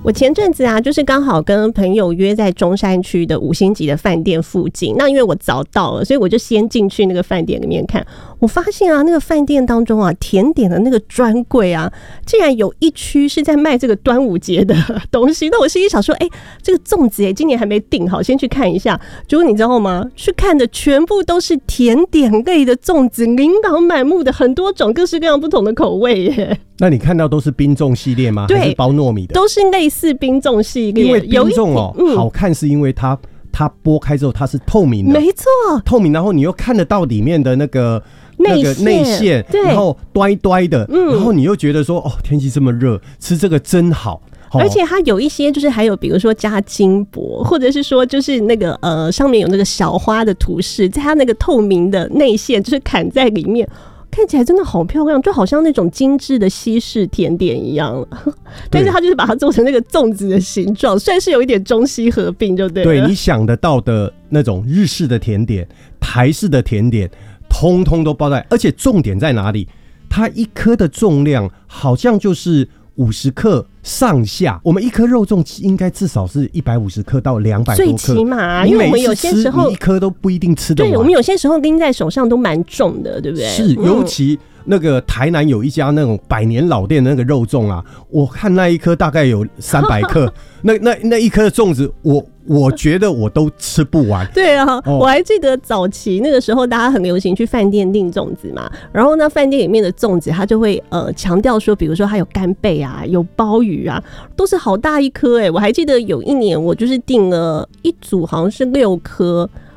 我前阵子啊，就是刚好跟朋友约在中山区的5星级的饭店附近。那因为我早到了，所以我就先进去那个饭店里面看。我发现啊，那个饭店当中啊，甜点的那个专柜啊，竟然有一区是在卖这个端午节的东西。那我心里想说，这个粽子今年还没订好，先去看一下。结果你知道吗？去看的全部都是甜点类的粽子，琳琅满目的很多种，各式各样不同的口味耶。 那你看到都是冰粽系列吗？ 对， 还是包糯米的？ 都是类似冰粽系列。 因为冰粽好看是因为它剥开之后它是透明的， 没错，透明，然后你又看得到里面的那个内馅，然后端端的，然后你又觉得说天气这么热，吃这个真好。 而且它有一些就是还有比如说加金箔，或者是说就是那个上面有那个小花的图示，在它那个透明的内馅就是砍在里面，看起来真的好漂亮，就好像那种精致的西式甜点一样。但是它就是把它做成那个粽子的形状，算是有一点中西合并就对了。 对，你想得到的那种日式的甜点、台式的甜点通通都包在，而且重点在哪里？它一颗的重量好像就是50克上下，我们一颗肉粽应该至少是150克到200多克， 最起码，因为我们有些时候你一颗都不一定吃得完。 对，我们有些时候拎在手上都蛮重的，对不对？ 是，尤其那个台南有一家那种100年老店的那个肉粽啊，我看那一颗大概有300克，那一颗的粽子，我觉得我都吃不完。 对啊，我还记得早期那个时候大家很流行去饭店订粽子嘛，然后呢饭店里面的粽子它就会强调说，比如说它有干贝啊，有鲍鱼啊，都是好大一颗我还记得有一年我就是订了一组好像是6颗，